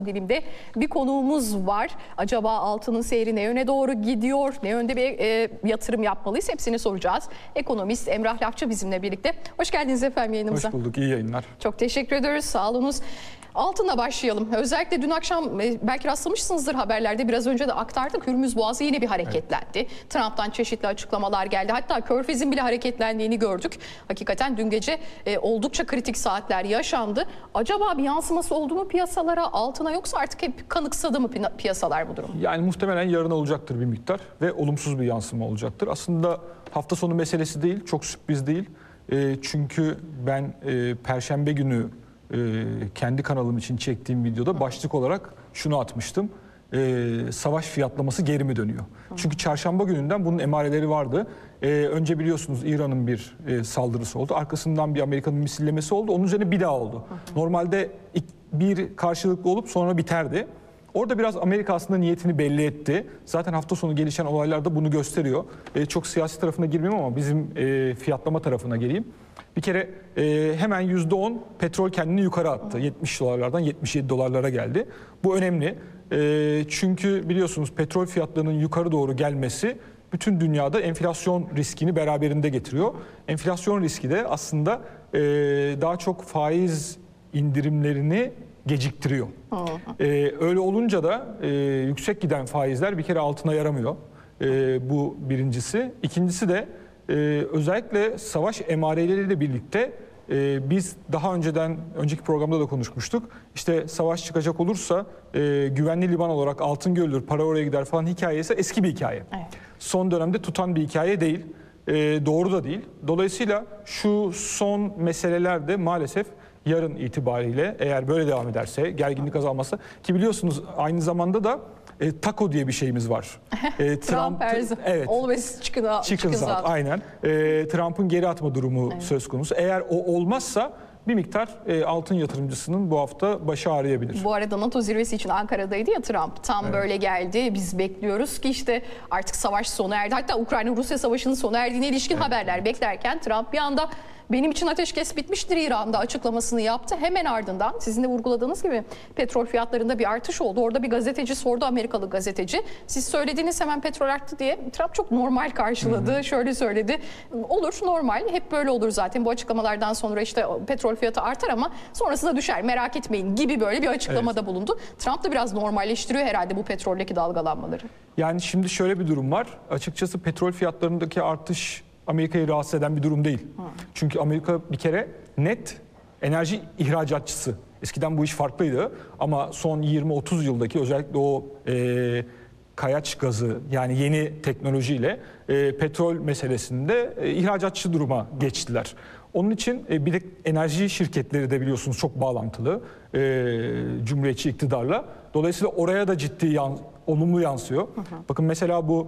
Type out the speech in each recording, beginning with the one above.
Dilimde bir konuğumuz var. Acaba altının seyri ne yöne doğru gidiyor? Ne yönde bir yatırım yapmalıyız? Hepsini soracağız. Ekonomist Emrah Lafçı bizimle birlikte. Hoş geldiniz efendim yayınımıza. Hoş bulduk, iyi yayınlar. Çok teşekkür ediyoruz, sağ olunuz. Altınla başlayalım. Özellikle dün akşam belki rastlamışsınızdır haberlerde, biraz önce de aktardık. Hürmüz Boğazı yine bir hareketlendi. Evet. Trump'tan çeşitli açıklamalar geldi. Hatta Körfez'in bile hareketlendiğini gördük. Hakikaten dün gece oldukça kritik saatler yaşandı. Acaba bir yansıması oldu mu piyasalara, altına, yoksa artık hep kanıksadı mı piyasalar bu durum? Yani muhtemelen yarın olacaktır bir miktar ve olumsuz bir yansıma olacaktır. Aslında hafta sonu meselesi değil, çok sürpriz değil. Çünkü ben Perşembe günü kendi kanalım için çektiğim videoda başlık olarak şunu atmıştım. Savaş fiyatlaması geri mi dönüyor? Çünkü çarşamba gününden bunun emareleri vardı. Önce biliyorsunuz İran'ın bir saldırısı oldu. Arkasından bir Amerika'nın misillemesi oldu. Onun üzerine bir daha oldu. Normalde bir karşılıklı olup sonra biterdi. Orada biraz Amerika aslında niyetini belli etti. Zaten hafta sonu gelişen olaylar da bunu gösteriyor. Çok siyasi tarafına girmeyeyim ama bizim fiyatlama tarafına geleyim. Bir kere hemen %10 petrol kendini yukarı attı. 70 dolarlardan 77 dolarlara geldi. Bu önemli. Çünkü biliyorsunuz petrol fiyatlarının yukarı doğru gelmesi bütün dünyada enflasyon riskini beraberinde getiriyor. Enflasyon riski de aslında daha çok faiz indirimlerini geciktiriyor. Öyle olunce da yüksek giden faizler bir kere altına yaramıyor. Bu birincisi. İkincisi de özellikle savaş emareleriyle birlikte biz daha önceki programda da konuşmuştuk. İşte savaş çıkacak olursa güvenli liman olarak altın görülür, para oraya gider falan hikayesi eski bir hikaye. Evet. Son dönemde tutan bir hikaye değil. Doğru da değil. Dolayısıyla şu son meseleler de maalesef yarın itibariyle eğer böyle devam ederse, gerginlik azalmazsa, ki biliyorsunuz aynı zamanda da TACO diye bir şeyimiz var. Trump evet, always chicken out. Aynen. Trump'ın geri atma durumu söz konusu. Eğer o olmazsa bir miktar altın yatırımcısının bu hafta başı ağrıyabilir. Bu arada NATO zirvesi için Ankara'daydı ya Trump. Tam böyle geldi. Biz bekliyoruz ki işte artık savaş sona erdi. Hatta Ukrayna-Rusya savaşının sona erdiğine ilişkin haberler beklerken Trump bir anda benim için ateşkes bitmiştir İran'da açıklamasını yaptı. Hemen ardından sizin de vurguladığınız gibi petrol fiyatlarında bir artış oldu. Orada bir gazeteci sordu, Amerikalı gazeteci. Siz söylediğiniz hemen petrol arttı diye. Trump çok normal karşıladı. Şöyle söyledi. Olur, normal. Hep böyle olur zaten. Bu açıklamalardan sonra işte petrol fiyatı artar ama sonrası da düşer. Merak etmeyin gibi böyle bir açıklamada bulundu. Trump da biraz normalleştiriyor herhalde bu petroldeki dalgalanmaları. Yani şimdi şöyle bir durum var. Açıkçası petrol fiyatlarındaki artış Amerika'yı rahatsız eden bir durum değil. Çünkü Amerika bir kere net enerji ihracatçısı. Eskiden bu iş farklıydı ama son 20-30 yıldaki özellikle o kayaç gazı, yani yeni teknolojiyle petrol meselesinde ihracatçı duruma geçtiler. Onun için bir de enerji şirketleri de biliyorsunuz çok bağlantılı Cumhuriyetçi iktidarla. Dolayısıyla oraya da ciddi olumlu yansıyor. Bakın mesela bu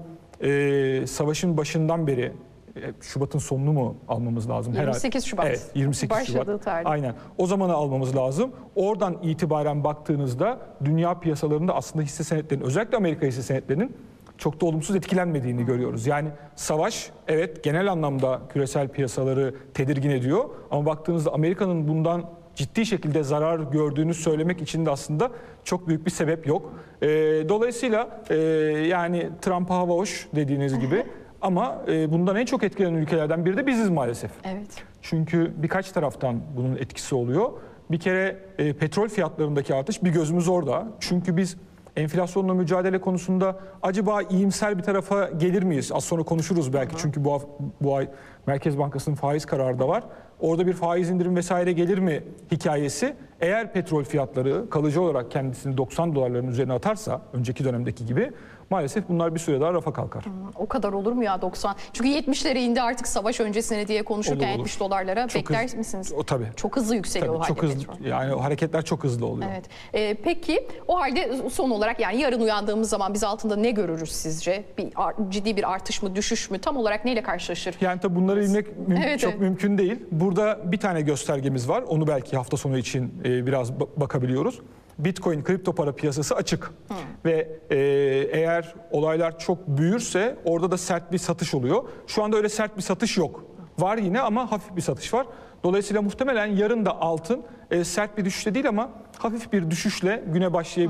savaşın başından beri Şubat'ın sonunu mu almamız lazım? 28 Şubat. Evet, 28 Başladığı Şubat. tarih. Aynen. O zamanı almamız lazım. Oradan itibaren baktığınızda dünya piyasalarında aslında hisse senetlerinin, özellikle Amerika hisse senetlerinin çok da olumsuz etkilenmediğini görüyoruz. Yani savaş evet genel anlamda küresel piyasaları tedirgin ediyor ama baktığınızda Amerika'nın bundan ciddi şekilde zarar gördüğünü söylemek için de aslında çok büyük bir sebep yok. Dolayısıyla yani Trump'a hava hoş dediğiniz gibi ama bundan en çok etkilenen ülkelerden biri de biziz maalesef. Evet. Çünkü birkaç taraftan bunun etkisi oluyor. Bir kere petrol fiyatlarındaki artış, bir gözümüz orada. Çünkü biz enflasyonla mücadele konusunda acaba iyimser bir tarafa gelir miyiz? Az sonra konuşuruz belki. Çünkü bu ay Merkez Bankası'nın faiz kararı da var. Orada bir faiz indirim vesaire gelir mi hikayesi, eğer petrol fiyatları kalıcı olarak kendisini 90 dolarların üzerine atarsa önceki dönemdeki gibi, maalesef bunlar bir süre daha rafa kalkar. O kadar olur mu ya 90? Çünkü 70'lere indi artık savaş öncesine diye konuşurken olur. 70 dolarlara çok bekler misiniz? Tabii. Çok hızlı yükseliyor o halde çok hızlı, petrol. yani hareketler çok hızlı oluyor. Evet. Peki o halde son olarak, yani yarın uyandığımız zaman biz altında ne görürüz sizce? Ciddi bir artış mı, düşüş mü? Tam olarak neyle karşılaşır? Yani tabii bunları bilmek çok mümkün değil. Burada bir tane göstergemiz var. Onu belki hafta sonu için biraz bakabiliyoruz. Bitcoin kripto para piyasası açık. Ve eğer olaylar çok büyürse orada da sert bir satış oluyor. Şu anda öyle sert bir satış yok. Var yine ama hafif bir satış var. Dolayısıyla muhtemelen yarın da altın sert bir düşüşle değil ama hafif bir düşüşle güne başlayabilir.